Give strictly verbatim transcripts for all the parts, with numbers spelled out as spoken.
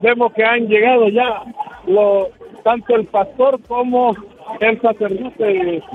vemos que han llegado ya los, tanto el pastor como el sacerdote, eh,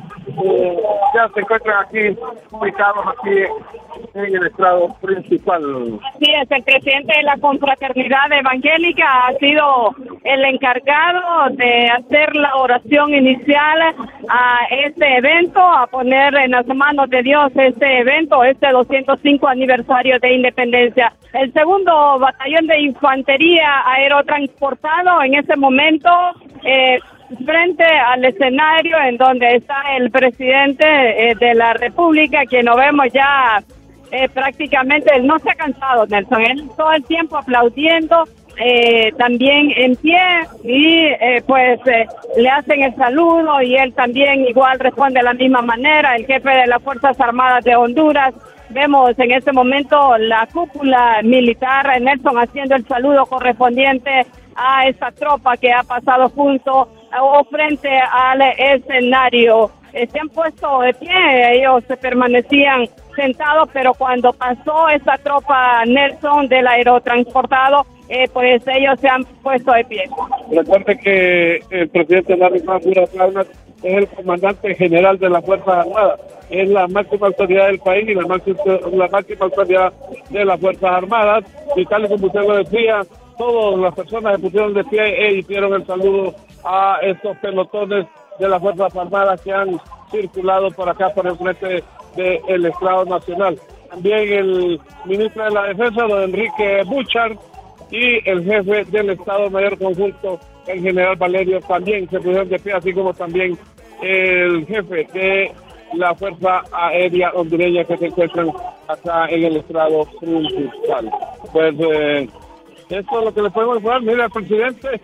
ya se encuentran aquí ubicados aquí en el estrado principal. Así es, el presidente de la Confraternidad Evangélica ha sido el encargado de hacer la oración inicial a este evento, a poner en las manos de Dios este evento, este doscientos cinco aniversario de independencia. El segundo batallón de infantería aerotransportado en ese momento eh, frente al escenario en donde está el presidente eh, de la República, que nos vemos ya eh, prácticamente, él no se ha cansado, Nelson, él todo el tiempo aplaudiendo, eh, también en pie, y eh, pues eh, le hacen el saludo, y él también igual responde de la misma manera. El jefe de las Fuerzas Armadas de Honduras, vemos en este momento la cúpula militar, Nelson, haciendo el saludo correspondiente a esta tropa que ha pasado junto o frente al escenario. Eh, se han puesto de pie, ellos se permanecían sentados, pero cuando pasó esta tropa, Nelson, del aerotransportado, eh, pues ellos se han puesto de pie. Recuerde que el presidente Larry Maguire Palmas es el comandante general de las Fuerzas Armadas, es la máxima autoridad del país y la máxima, la máxima autoridad de las Fuerzas Armadas, y tal como usted lo decía, todas las personas se pusieron de pie e hicieron el saludo a estos pelotones de las Fuerzas Armadas que han circulado por acá, por el frente del Estado Nacional. También el ministro de la Defensa, don Enrique Buchar, y el jefe del Estado Mayor Conjunto, el general Valerio, también se pusieron de pie, así como también el jefe de la Fuerza Aérea Hondureña, que se encuentran acá en el estrado principal. Pues eh, esto es lo que le podemos informar. Mira, el presidente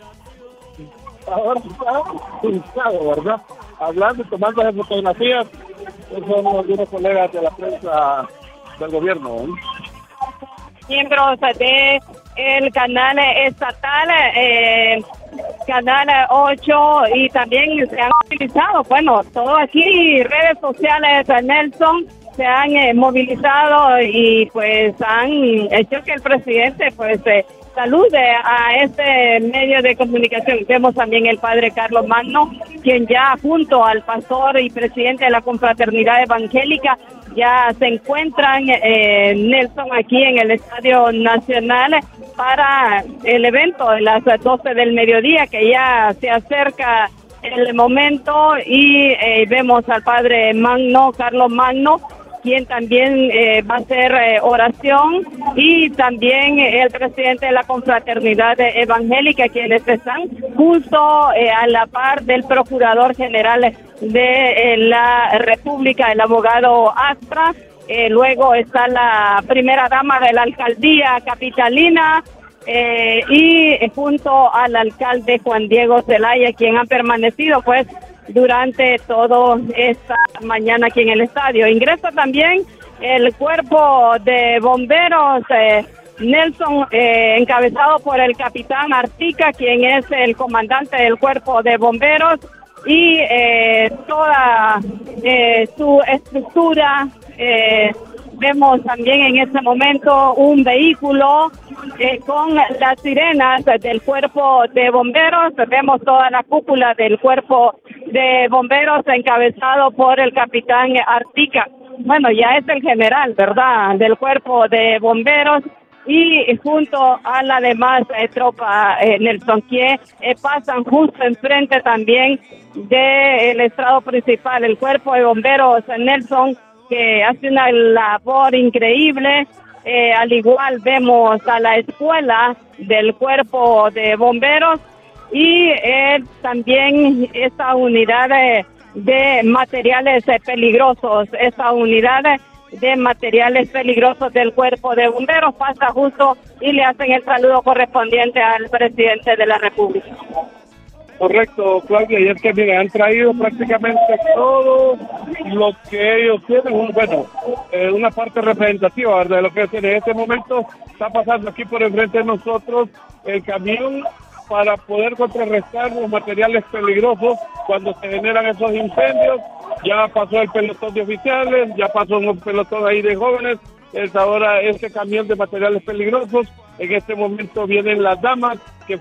ahora está pintado, ¿verdad? Hablando y tomando las fotografías. Esos son algunos colegas de la prensa del gobierno, ¿eh? Miembros de el canal estatal, eh, canal ocho, y también se han utilizado, bueno, todo aquí, redes sociales, Nelson, se han eh, movilizado y pues han hecho que el presidente pues eh, salude a este medio de comunicación. Vemos también el padre Carlos Magno, quien ya junto al pastor y presidente de la Confraternidad Evangélica ya se encuentran, eh, Nelson, aquí en el Estadio Nacional para el evento de las doce del mediodía, que ya se acerca el momento, y eh, vemos al padre Magno, Carlos Magno, quien también eh, va a hacer eh, oración, y también eh, el presidente de la Confraternidad Evangélica, quienes están justo eh, a la par del Procurador General de eh, la República, el abogado Astra. Eh, luego está la primera dama de la alcaldía capitalina, eh, y eh, junto al alcalde Juan Diego Zelaya, quien ha permanecido pues durante toda esta mañana aquí en el estadio. Ingresa también el cuerpo de bomberos, eh, Nelson, eh, encabezado por el capitán Artica, quien es el comandante del cuerpo de bomberos, y eh, toda eh, su estructura. Eh, vemos también en este momento un vehículo eh, con las sirenas del cuerpo de bomberos. Vemos toda la cúpula del cuerpo de bomberos encabezado por el capitán Artica. Bueno, ya es el general, ¿verdad?, del cuerpo de bomberos, y junto a la demás eh, tropa, eh, Nelson, que eh, pasan justo enfrente también del estrado principal, el cuerpo de bomberos, Nelson, que hace una labor increíble. Eh, al igual vemos a la escuela del cuerpo de bomberos, y eh, también esta unidad de, de materiales eh, peligrosos, esta unidad de, de materiales peligrosos del cuerpo de bomberos pasa justo y le hacen el saludo correspondiente al presidente de la República. Correcto, Claudia, y es que mira, han traído prácticamente todo lo que ellos tienen, bueno, eh, una parte representativa, ¿verdad?, de lo que ellos tienen. En este momento está pasando aquí por enfrente de nosotros el camión para poder contrarrestar los materiales peligrosos cuando se generan esos incendios. Ya pasó el pelotón de oficiales, ya pasó un pelotón ahí de jóvenes, es ahora este camión de materiales peligrosos. En este momento vienen las damas